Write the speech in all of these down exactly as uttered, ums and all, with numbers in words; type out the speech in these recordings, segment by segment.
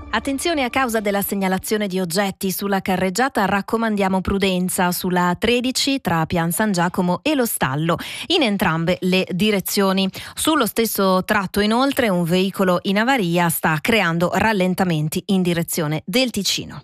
Attenzione, a causa della segnalazione di oggetti sulla carreggiata raccomandiamo prudenza sulla A tredici tra Pian San Giacomo e lo Stallo, in entrambe le direzioni. Sullo stesso tratto inoltre un veicolo in avaria sta creando rallentamenti in direzione del Ticino.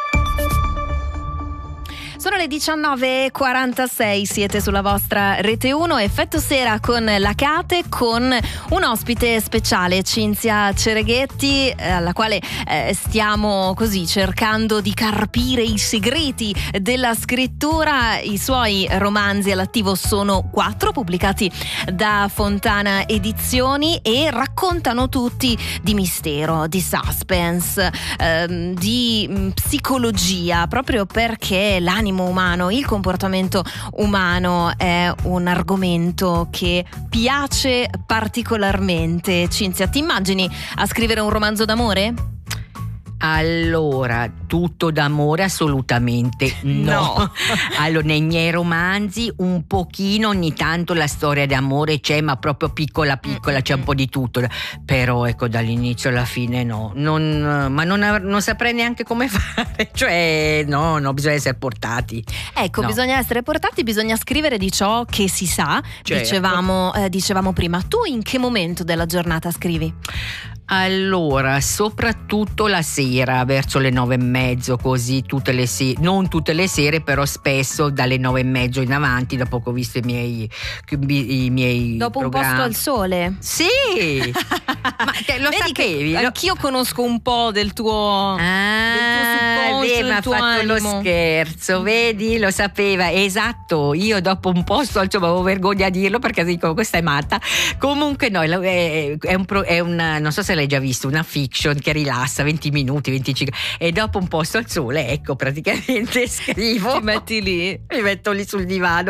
Sono le diciannove e quarantasei, siete sulla vostra Rete uno, effetto sera con la Cate, con un ospite speciale, Cinzia Cereghetti, alla quale eh, stiamo così cercando di carpire i segreti della scrittura. I suoi romanzi all'attivo sono quattro, pubblicati da Fontana Edizioni, e raccontano tutti di mistero, di suspense, ehm, di mh, psicologia, proprio perché l'anima umano, il comportamento umano è un argomento che piace particolarmente. Cinzia, ti immagini a scrivere un romanzo d'amore? Allora, tutto d'amore assolutamente no. no. Allora, nei miei romanzi un pochino ogni tanto la storia d'amore c'è, ma proprio piccola piccola, c'è un po' di tutto, però ecco, dall'inizio alla fine no, non, ma non, non saprei neanche come fare, cioè no, no, bisogna essere portati. Ecco, no. bisogna essere portati, bisogna scrivere di ciò che si sa, certo. dicevamo, eh, dicevamo prima. Tu in che momento della giornata scrivi? Allora, soprattutto la sera, verso le nove e mezzo, così tutte le sere, non tutte le sere, però spesso dalle nove e mezzo in avanti, dopo che ho visto i miei, i miei dopo programmi. Un posto al sole? Sì! Ma te lo Vedi sapevi? Che anch'io conosco un po' del tuo, ah, del tuo vedi, mi ha fatto animo. Lo scherzo, vedi? Lo sapeva, esatto. Io dopo un posto, insomma, avevo vergogna a dirlo perché dico, questa è matta. Comunque no, è, è un, è un non so se l'hai già visto, una fiction che rilassa venti minuti, venticinque, e dopo Un posto al sole, ecco, praticamente scrivo, ti metti lì, mi metto lì sul divano